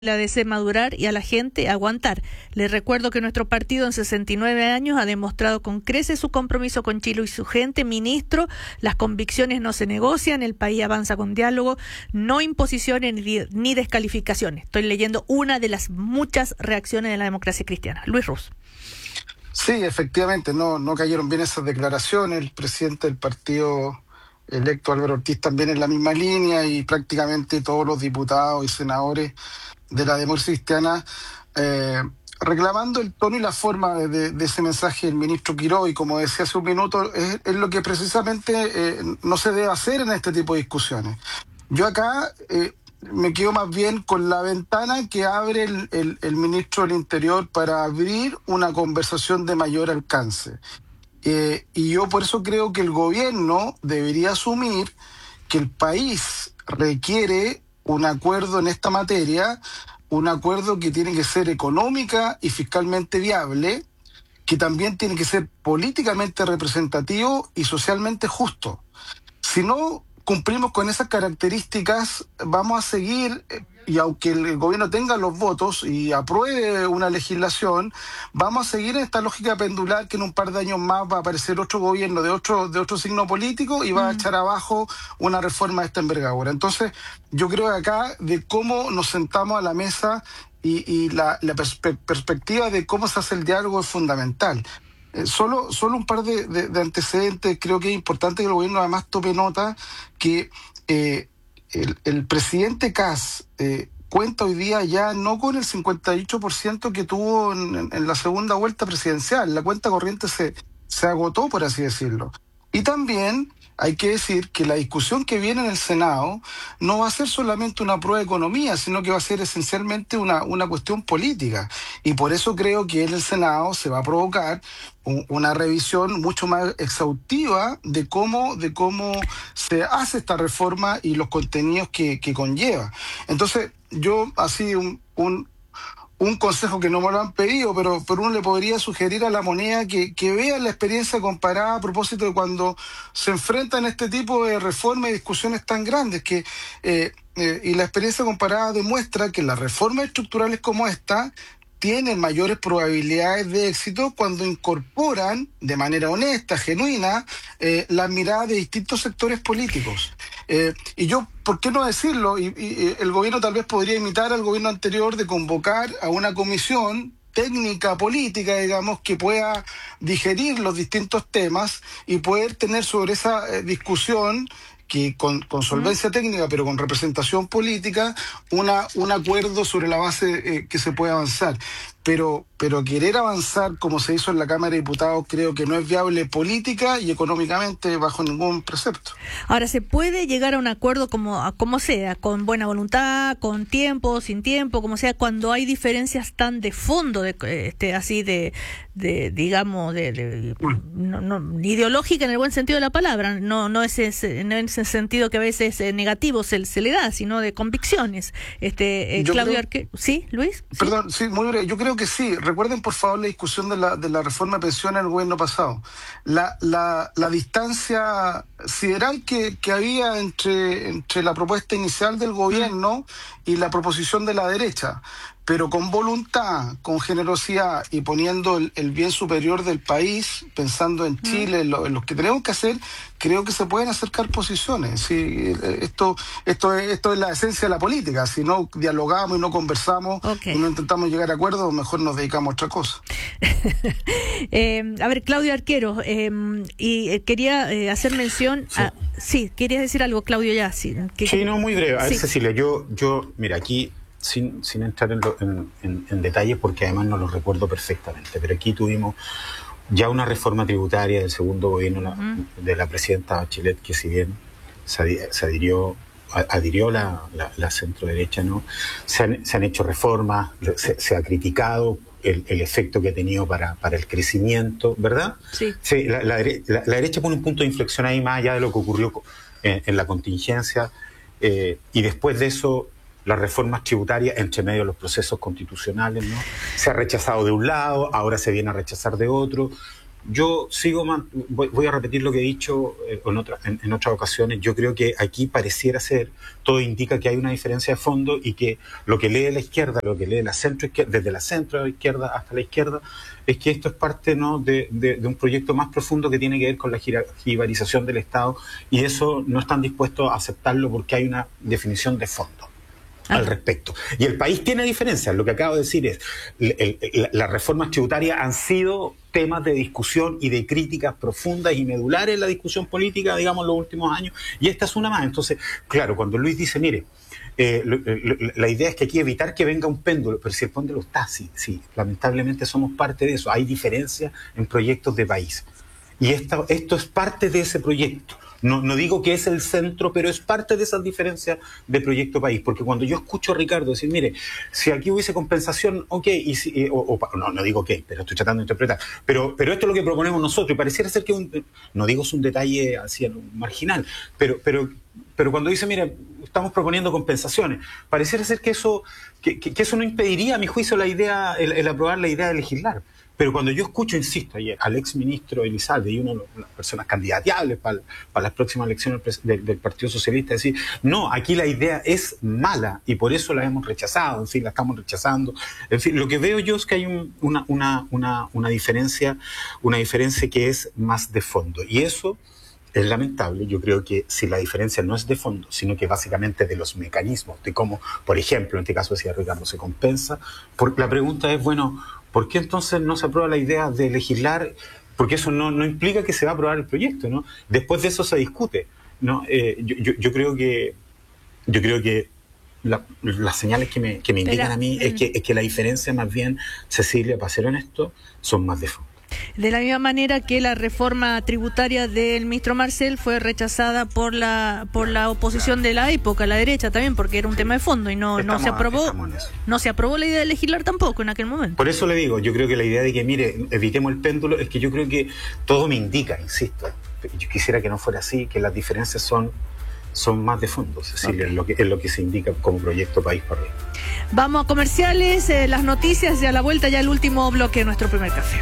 la DC madurar y a la gente aguantar. Les recuerdo que nuestro partido en 69 años ha demostrado con creces su compromiso con Chile y su gente. Ministro, las convicciones no se negocian, el país avanza con diálogo, no imposiciones ni descalificaciones. Estoy leyendo una de las muchas reacciones de la democracia cristiana. Luis Ruz. Sí, efectivamente, no cayeron bien esas declaraciones. El presidente del partido electo, Álvaro Ortiz, también en la misma línea, y prácticamente todos los diputados y senadores de la democracia cristiana reclamando el tono y la forma de ese mensaje del ministro Quirós. Y como decía hace un minuto, es lo que precisamente no se debe hacer en este tipo de discusiones. Yo acá me quedo más bien con la ventana que abre el ministro del Interior para abrir una conversación de mayor alcance. Y yo por eso creo que el gobierno debería asumir que el país requiere un acuerdo en esta materia, un acuerdo que tiene que ser económica y fiscalmente viable, que también tiene que ser políticamente representativo y socialmente justo. Si no cumplimos con esas características, vamos a seguir, y aunque el gobierno tenga los votos y apruebe una legislación, vamos a seguir en esta lógica pendular que en un par de años más va a aparecer otro gobierno de otro signo político y va a echar abajo una reforma de esta envergadura. Entonces, yo creo que acá, de cómo nos sentamos a la mesa y la perspectiva de cómo se hace el diálogo es fundamental. Solo un par de antecedentes. Creo que es importante que el gobierno además tome nota que el presidente Kast cuenta hoy día ya no con el 58% que tuvo en la segunda vuelta presidencial. La cuenta corriente se agotó, por así decirlo. Y también hay que decir que la discusión que viene en el Senado no va a ser solamente una prueba de economía, sino que va a ser esencialmente una cuestión política. Y por eso creo que en el Senado se va a provocar una revisión mucho más exhaustiva de cómo se hace esta reforma y los contenidos que conlleva. Entonces, yo así un consejo que no me lo han pedido, pero uno le podría sugerir a la moneda que vea la experiencia comparada a propósito de cuando se enfrentan este tipo de reformas y discusiones tan grandes, y la experiencia comparada demuestra que las reformas estructurales como esta tienen mayores probabilidades de éxito cuando incorporan de manera honesta, genuina, las miradas de distintos sectores políticos. Y yo, ¿por qué no decirlo? Y el gobierno tal vez podría imitar al gobierno anterior de convocar a una comisión técnica, política, digamos, que pueda digerir los distintos temas y poder tener sobre esa discusión, que con solvencia técnica, pero con representación política, un acuerdo sobre la base que se puede avanzar. Pero querer avanzar como se hizo en la Cámara de Diputados creo que no es viable política y económicamente bajo ningún precepto. Ahora, ¿se puede llegar a un acuerdo como sea, con buena voluntad, con tiempo, sin tiempo, como sea, cuando hay diferencias tan de fondo, digamos, ideológica en el buen sentido de la palabra, no es en ese sentido que a veces negativo se le da, sino de convicciones? Claudio Arquero, ¿sí, Luis? ¿Sí? Perdón, sí, muy breve. Yo creo que sí. Recuerden, por favor, la discusión de la reforma de pensiones en el gobierno pasado. La distancia sideral que había entre la propuesta inicial del gobierno y la proposición de la derecha. Pero con voluntad, con generosidad y poniendo el bien superior del país, pensando en Chile, en lo que tenemos que hacer, creo que se pueden acercar posiciones. ¿Sí? Esto es la esencia de la política. Si no dialogamos y no conversamos, y no intentamos llegar a acuerdos, mejor nos dedicamos a otra cosa. A ver, Claudio Arquero, quería hacer mención a... Sí, querías decir algo, Claudio, ya. Sí, no, muy breve. A ver, Cecilia, yo mira, aquí... Sin entrar en detalles, porque además no los recuerdo perfectamente, pero aquí tuvimos ya una reforma tributaria del segundo gobierno de la presidenta Bachelet, que si bien se adhirió la centro-derecha, ¿no? Se han hecho reformas, se ha criticado el efecto que ha tenido para el crecimiento, ¿verdad? Sí. Sí, la derecha pone un punto de inflexión ahí más allá de lo que ocurrió en la contingencia, y después de eso las reformas tributarias entre medio de los procesos constitucionales, ¿no? Se ha rechazado de un lado, ahora se viene a rechazar de otro. yo voy a repetir lo que he dicho en otras ocasiones. Yo creo que aquí pareciera ser, todo indica que hay una diferencia de fondo y que lo que lee la izquierda, lo que lee la centroizquierda, desde la centroizquierda hasta la izquierda, es que esto es parte, ¿no?, de un proyecto más profundo que tiene que ver con la jerarquización del Estado, y eso no están dispuestos a aceptarlo porque hay una definición de fondo al respecto. Y el país tiene diferencias. Lo que acabo de decir es, las reformas tributarias han sido temas de discusión y de críticas profundas y medulares en la discusión política, digamos, los últimos años, y esta es una más. Entonces, claro, cuando Luis dice, mire, la idea es que aquí evitar que venga un péndulo, pero si el péndulo está, sí, lamentablemente somos parte de eso. Hay diferencias en proyectos de país, y esto es parte de ese proyecto. No digo que es el centro, pero es parte de esas diferencias de proyecto país. Porque cuando yo escucho a Ricardo decir, mire, si aquí hubiese compensación, ok, no digo ok, pero estoy tratando de interpretar. Pero esto es lo que proponemos nosotros, y pareciera ser que no digo es un detalle así marginal, pero cuando dice, mire, estamos proponiendo compensaciones, pareciera ser que eso no impediría, a mi juicio, el aprobar la idea de legislar. Pero cuando yo escucho, insisto, ayer al ex ministro Elizalde y una de las personas candidateables para las próximas elecciones del Partido Socialista, decir, no, aquí la idea es mala y por eso la hemos rechazado, en fin, la estamos rechazando. En fin, lo que veo yo es que hay una diferencia que es más de fondo. Y eso es lamentable. Yo creo que si la diferencia no es de fondo, sino que básicamente de los mecanismos, de cómo, por ejemplo, en este caso decía Ricardo, se compensa, la pregunta es, bueno, ¿por qué entonces no se aprueba la idea de legislar? Porque eso no implica que se va a aprobar el proyecto, ¿no? Después de eso se discute, ¿no? Yo creo que las señales que me indican a mí es que la diferencia, más bien, Cecilia, para ser honesto, son más de fondo. De la misma manera que la reforma tributaria del ministro Marcel fue rechazada por la oposición de la época, la derecha también, porque era un tema de fondo y no se aprobó la idea de legislar tampoco en aquel momento. Por eso le digo, yo creo que la idea de que, mire, evitemos el péndulo, es que yo creo que todo me indica, insisto, yo quisiera que no fuera así, que las diferencias son más de fondo, Cecilia, okay. Es lo que se indica como proyecto país para arriba. Vamos a comerciales, las noticias, y a la vuelta ya el último bloque de nuestro primer café.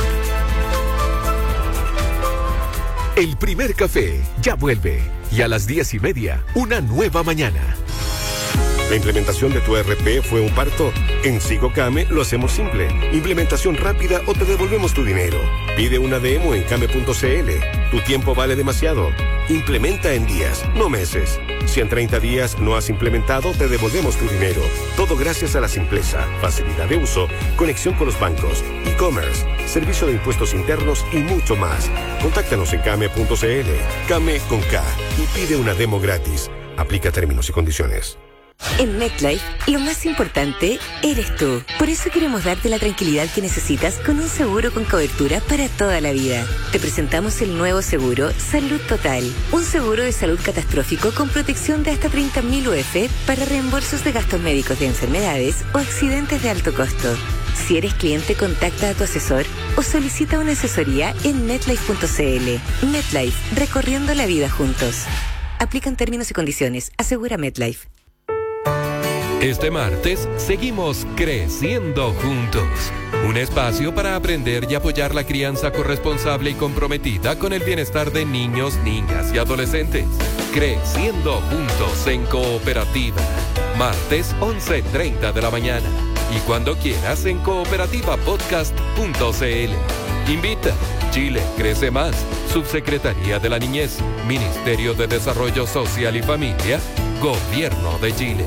El primer café ya vuelve, y a las 10:30, una nueva mañana. ¿La implementación de tu ERP fue un parto? En Sigocame lo hacemos simple. Implementación rápida o te devolvemos tu dinero. Pide una demo en Came.cl. Tu tiempo vale demasiado. Implementa en días, no meses. Si en 30 días no has implementado, te devolvemos tu dinero. Todo gracias a la simpleza, facilidad de uso, conexión con los bancos, e-commerce, servicio de impuestos internos y mucho más. Contáctanos en Came.cl. Came con K y pide una demo gratis. Aplica términos y condiciones. En MetLife, lo más importante eres tú. Por eso queremos darte la tranquilidad que necesitas con un seguro con cobertura para toda la vida. Te presentamos el nuevo seguro Salud Total. Un seguro de salud catastrófico con protección de hasta 30.000 UF para reembolsos de gastos médicos de enfermedades o accidentes de alto costo. Si eres cliente, contacta a tu asesor o solicita una asesoría en MetLife.cl. MetLife, recorriendo la vida juntos. Aplican términos y condiciones. Asegura MetLife. Este martes seguimos creciendo juntos. Un espacio para aprender y apoyar la crianza corresponsable y comprometida con el bienestar de niños, niñas y adolescentes. Creciendo juntos en Cooperativa. Martes 11:30 de la mañana. Y cuando quieras en cooperativapodcast.cl. Invita. Chile crece más. Subsecretaría de la Niñez. Ministerio de Desarrollo Social y Familia. Gobierno de Chile.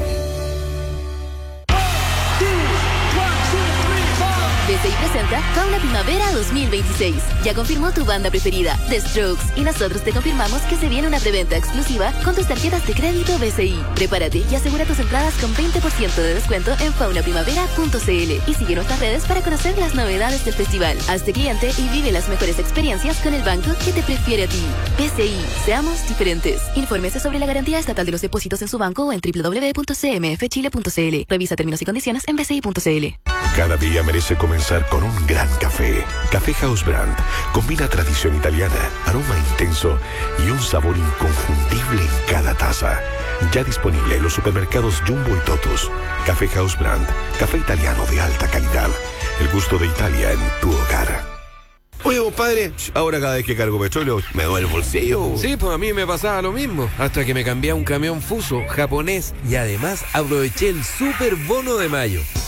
BCI presenta Fauna Primavera 2026. Ya confirmó tu banda preferida, The Strokes, y nosotros te confirmamos que se viene una preventa exclusiva con tus tarjetas de crédito BCI. Prepárate y asegura tus entradas con 20% de descuento en faunaprimavera.cl y sigue nuestras redes para conocer las novedades del festival. Hazte cliente y vive las mejores experiencias con el banco que te prefiere a ti. BCI, seamos diferentes. Infórmese sobre la garantía estatal de los depósitos en su banco o en www.cmfchile.cl. Revisa términos y condiciones en bci.cl. Cada día merece comenzar con un gran café. Café House Brand combina tradición italiana, aroma intenso y un sabor inconfundible en cada taza. Ya disponible en los supermercados Jumbo y Totus. Café House Brand, café italiano de alta calidad. El gusto de Italia en tu hogar. Oye, compadre, ahora cada vez que cargo petróleo me duele el bolsillo. Sí, pues a mí me pasaba lo mismo, hasta que me cambié a un camión Fuso japonés y además aproveché el super bono de mayo.